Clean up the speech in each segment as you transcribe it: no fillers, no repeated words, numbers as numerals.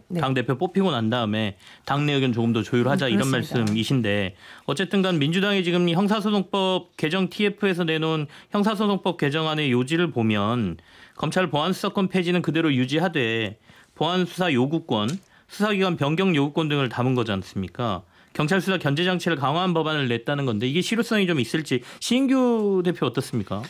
네. 당대표 뽑히고 난 다음에 당내 의견 조금 더 조율하자 이런 그렇습니다. 말씀이신데 어쨌든 간 민주당이 지금 이 형사소송법 개정 TF에서 내놓은 형사소송법 개정안의 요지를 보면 검찰 보안수사권 폐지는 그대로 유지하되 보안수사 요구권, 수사기관 변경 요구권 등을 담은 거지 않습니까? 경찰 수사 견제 장치를 강화한 법안을 냈다는 건데 이게 실효성이 좀 있을지 신인규 대표 어떻습니까?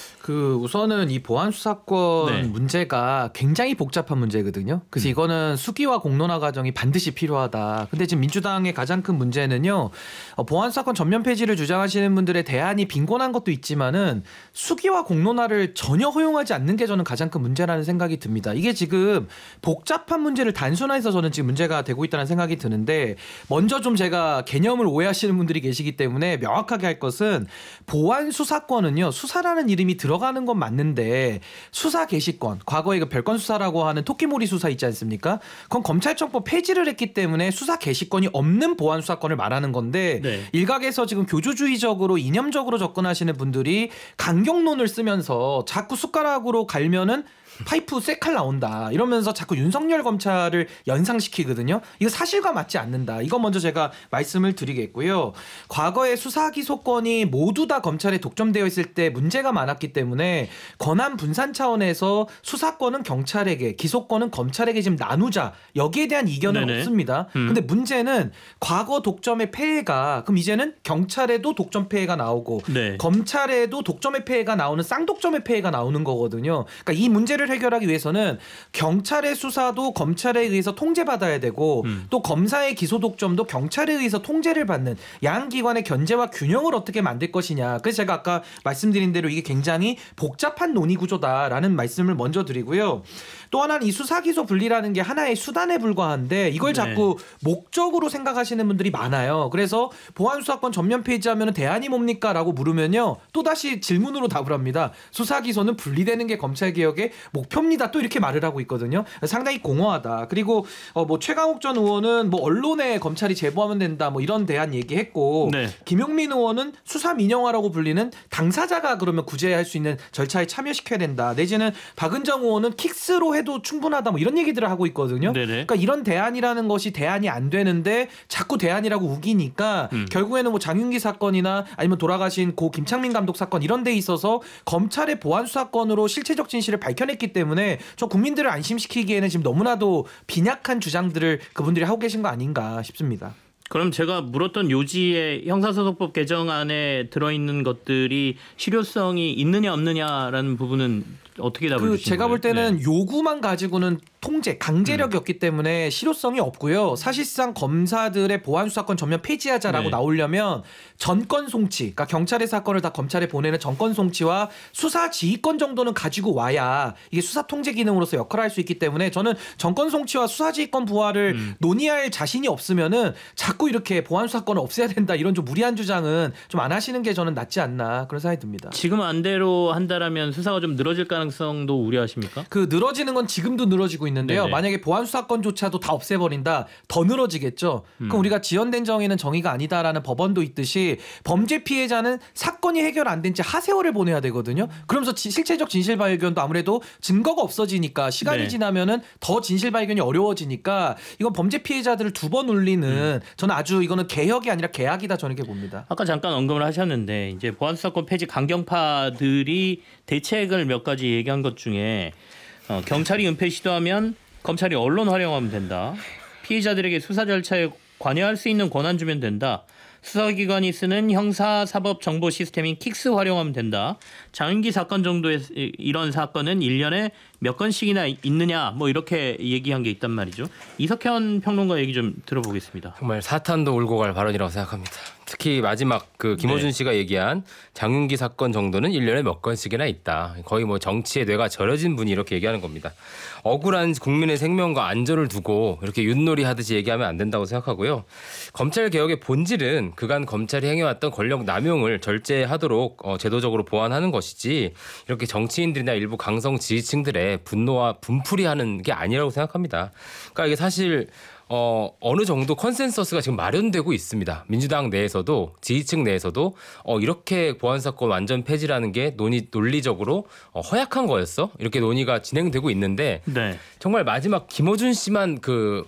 우선은 이 보안 수사권 네. 문제가 굉장히 복잡한 문제거든요. 그래서 이거는 수기와 공론화 과정이 반드시 필요하다. 근데 지금 민주당의 가장 큰 문제는요. 보안 수사권 전면 폐지를 주장하시는 분들의 대안이 빈곤한 것도 있지만은 수기와 공론화를 전혀 허용하지 않는 게 저는 가장 큰 문제라는 생각이 듭니다. 이게 지금 복잡한 문제를 단순화해서 저는 지금 문제가 되고 있다는 생각이 드는데 먼저 좀 제가 개념을 오해하시는 분들이 계시기 때문에 명확하게 할 것은 보안 수사권은요. 수사라는 이름이 들어가는 건 맞는데 수사 개시권, 과거에 그 별건 수사라고 하는 토끼몰이 수사 있지 않습니까? 그건 검찰청법 폐지를 했기 때문에 수사 개시권이 없는 보안 수사권을 말하는 건데 네. 일각에서 지금 교조주의적으로 이념적으로 접근하시는 분들이 강경론을 쓰면서 자꾸 숟가락으로 갈면은 파이프 쇠칼 나온다 이러면서 자꾸 윤석열 검찰을 연상시키거든요. 이거 사실과 맞지 않는다. 이건 먼저 제가 말씀을 드리겠고요. 과거에 수사 기소권이 모두 다 검찰에 독점되어 있을 때 문제가 많았기 때문에 권한 분산 차원에서 수사권은 경찰에게 기소권은 검찰에게 지금 나누자 여기에 대한 이견은 네네. 없습니다. 근데 문제는 과거 독점의 폐해가 그럼 이제는 경찰에도 독점 폐해가 나오고 네. 검찰에도 독점의 폐해가 나오는 쌍독점의 폐해가 나오는 거거든요. 그러니까 이 문제를 해결하기 위해서는 경찰의 수사도 검찰에 의해서 통제받아야 되고 또 검사의 기소 독점도 경찰에 의해서 통제를 받는 양 기관의 견제와 균형을 어떻게 만들 것이냐. 그래서 제가 아까 말씀드린 대로 이게 굉장히 복잡한 논의 구조다라는 말씀을 먼저 드리고요. 또 하나는 이 수사 기소 분리라는 게 하나의 수단에 불과한데 이걸 네. 자꾸 목적으로 생각하시는 분들이 많아요. 그래서 보안 수사권 전면 폐지하면 대안이 뭡니까라고 물으면요. 또다시 질문으로 답을 합니다. 수사 기소는 분리되는 게 검찰 개혁의 목표입니다. 또 이렇게 말을 하고 있거든요. 상당히 공허하다. 그리고 뭐 최강욱 전 의원은 뭐 언론에 검찰이 제보하면 된다. 뭐 이런 대안 얘기했고 네. 김용민 의원은 수사 민영화라고 불리는 당사자가 그러면 구제할 수 있는 절차에 참여시켜야 된다. 내지는 박은정 의원은 킥스로 해도 충분하다. 뭐 이런 얘기들을 하고 있거든요. 네네. 그러니까 이런 대안이라는 것이 대안이 안 되는데 자꾸 대안이라고 우기니까 결국에는 뭐 장윤기 사건이나 아니면 돌아가신 고 김창민 감독 사건 이런 데 있어서 검찰의 보안 수사권으로 실체적 진실을 밝혀냈기 때문에 저 국민들을 안심시키기에는 지금 너무나도 빈약한 주장들을 그분들이 하고 계신 거 아닌가 싶습니다. 그럼 제가 물었던 요지의 형사소송법 개정안에 들어있는 것들이 실효성이 있느냐 없느냐라는 부분은 어떻게 답을 주시는 제가 거예요? 볼 때는 네. 요구만 가지고는 통제, 강제력이 없기 때문에 실효성이 없고요. 사실상 검사들의 보안 수사권 전면 폐지하자라고 네. 나오려면 전권 송치, 그러니까 경찰의 사건을 다 검찰에 보내는 전권 송치와 수사 지휘권 정도는 가지고 와야 이게 수사 통제 기능으로서 역할을 할 수 있기 때문에 저는 전권 송치와 수사 지휘권 부활을 논의할 자신이 없으면은 자꾸 이렇게 보안 수사권을 없애야 된다 이런 좀 무리한 주장은 좀 안 하시는 게 저는 낫지 않나 그런 생각이 듭니다. 지금 안대로 한다라면 수사가 좀 늘어질 가능성도 우려하십니까? 그 늘어지는 건 지금도 늘어지고 있는데요. 네네. 만약에 보안 수사권조차도 다 없애버린다, 더 늘어지겠죠. 그럼 우리가 지연된 정의는 정의가 아니다라는 법원도 있듯이 범죄 피해자는 사건이 해결 안 된 채 하세월을 보내야 되거든요. 그러면서 실체적 진실 발견도 아무래도 증거가 없어지니까 시간이 네. 지나면은 더 진실 발견이 어려워지니까 이건 범죄 피해자들을 두 번 울리는 저는 아주 이거는 개혁이 아니라 개학이다 저는 이렇게 봅니다. 아까 잠깐 언급을 하셨는데 이제 보안수사권 폐지 강경파들이 대책을 몇 가지 얘기한 것 중에 경찰이 은폐 시도하면 검찰이 언론 활용하면 된다. 피해자들에게 수사 절차에 관여할 수 있는 권한 주면 된다. 수사기관이 쓰는 형사사법 정보 시스템인 킥스 활용하면 된다. 장윤기 사건 정도의 이런 사건은 1년에 몇 건씩이나 있느냐 뭐 이렇게 얘기한 게 있단 말이죠. 이석현 평론가 얘기 좀 들어보겠습니다. 정말 사탄도 울고 갈 발언이라고 생각합니다. 특히 마지막 그 김어준 네. 씨가 얘기한 장윤기 사건 정도는 1년에 몇 건씩이나 있다. 거의 뭐 정치의 뇌가 절여진 분이 이렇게 얘기하는 겁니다. 억울한 국민의 생명과 안전을 두고 이렇게 윷놀이 하듯이 얘기하면 안 된다고 생각하고요. 검찰 개혁의 본질은 그간 검찰이 행해왔던 권력 남용을 절제하도록 제도적으로 보완하는 것이지 이렇게 정치인들이나 일부 강성 지지층들의 분노와 분풀이하는 게 아니라고 생각합니다. 그러니까 이게 사실 어느 정도 컨센서스가 지금 마련되고 있습니다. 민주당 내에서도 지지층 내에서도 이렇게 보안사건 완전 폐지라는 게 논리적으로 허약한 거였어? 이렇게 논의가 진행되고 있는데 네. 정말 마지막 김어준 씨만 그